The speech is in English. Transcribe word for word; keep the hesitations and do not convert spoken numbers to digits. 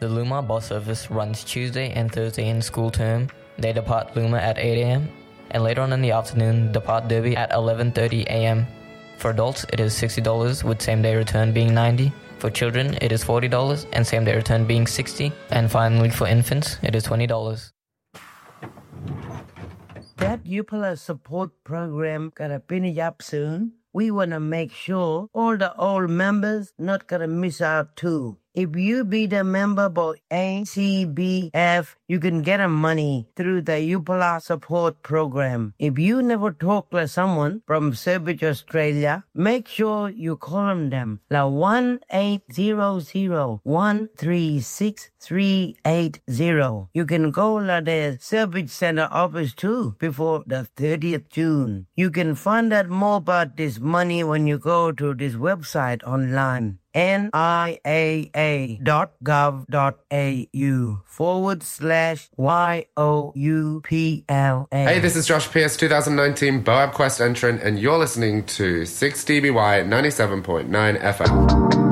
The Luma bus service runs Tuesday and Thursday in school term. They depart Luma at eight a.m. and later on in the afternoon depart Derby at eleven thirty a.m. For adults, it is sixty dollars with same-day return being ninety dollars. For children, it is forty dollars and same-day return being sixty dollars. And finally, for infants, it is twenty dollars. That Upala support program gonna finish up soon. We wanna make sure all the old members not gonna miss out too. If you be the member of A C B F, you can get a money through the Upala support program. If you never talk to someone from Service Australia, make sure you call them. La one eight hundred, one three six three eight zero. You can go to the Service Center office too before the thirtieth of June. You can find out more about this money when you go to this website online. N I A A dot gov dot A U forward slash Y O U P L A. Hey, this is Josh Pierce, twenty nineteen Boab Quest entrant, and you're listening to six D B Y ninety-seven point nine F M.